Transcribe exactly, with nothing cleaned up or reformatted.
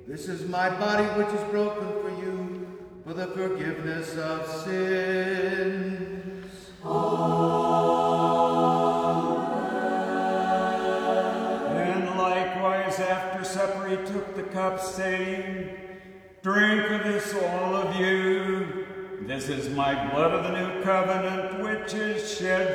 This is my body which is broken for you, for the forgiveness of sins. Amen. And likewise after supper he took the cup, saying, Drink of this, all of you. This is my blood of the new covenant, which is shed